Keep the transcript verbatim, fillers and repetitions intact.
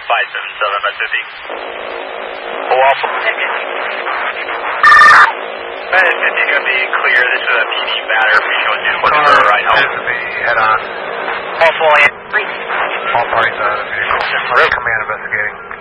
five seven seven, that's fifty. Oh, Alpha. That is fifty, going to be clear. This is a P D batter. We showing you looking Car, for a ride home. this is the head on. All full in. All parties out of the vehicle. Command investigating.